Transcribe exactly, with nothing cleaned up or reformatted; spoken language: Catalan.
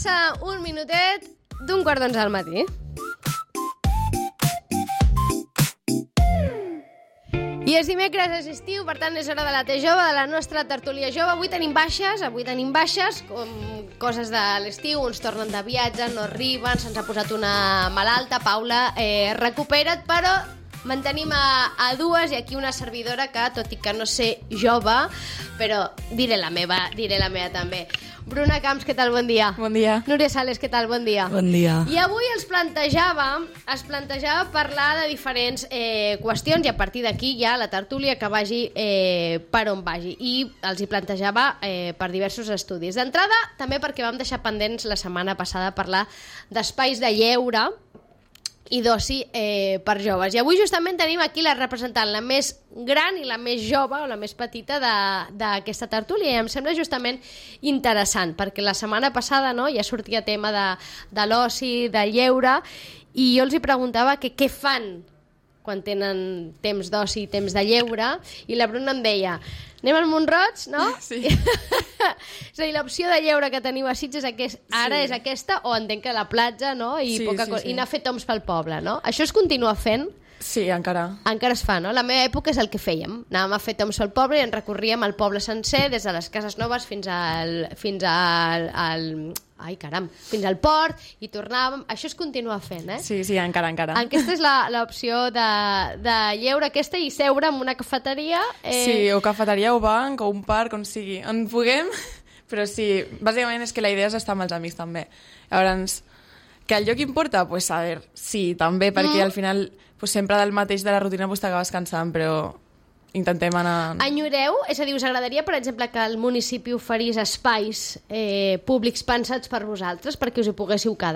passa un minutet d'un quart d'onze al matí. I és dimecres, és estiu, per tant és hora de la T jove, de la nostra tertúlia jove. Avui tenim baixes, avui tenim baixes, com coses de l'estiu, uns tornen de viatge, no arriben, se'ns ha posat una malalta. Paula, eh, recupera't, però mantenim a, a dues i aquí una servidora que, tot i que no sé jove, però diré la meva, diré la meva també. Bruna Camps, què tal? Bon dia. Bon dia. Núria Sales, què tal? Bon dia. Bon dia. I avui els plantejava, es plantejava parlar de diferents eh, qüestions i a partir d'aquí ja la tertúlia que vagi eh, per on vagi. I els hi plantejava eh, per diversos estudis. D'entrada, també perquè vam deixar pendents la setmana passada parlar d'espais de lleure i d'oci eh, per joves. I avui justament tenim aquí la representant, la més gran i la més jove o la més petita d'aquesta tertúlia, i em sembla justament interessant, perquè la setmana passada, no, ja sortia tema de, de l'oci, de lleure, i jo els hi preguntava que què fan quan tenen temps d'oci i temps de lleure, i la Bruna em deia, anem al Mont-roig, no? Sí. És a dir, l'opció de lleure que teniu a Sitges aquest, ara Sí. és aquesta, o entenc que la platja, no? I, Sí, poca sí, co- sí. i anar a fer toms pel poble, no? Això es continua fent? Sí, encara. Encara es fa, no? La meva època és el que fèiem. Anàvem a fer toms pel poble i ens recorríem el poble sencer, des de les cases noves fins al... fins al, al ai, caram, fins al port, i tornàvem... Això es continua fent, eh? Sí, sí, encara, encara. Aquesta és la- l'opció de, de lleure, aquesta, i seure en una cafeteria. Eh... Sí, o cafeteria o banc, o un parc, on sigui. On puguem, però sí, bàsicament és que la idea és estar amb els amics també. Llavors, que el lloc importa? Pues a veure, sí, també, perquè Mm. al final pues, sempre del mateix de la rutina pues, t'acabes cansant, però intentem anar... Enyoreu? És a dir, us agradaria, per exemple, que el municipi oferís espais eh, públics pensats per vosaltres, perquè us hi poguéssiu quedar?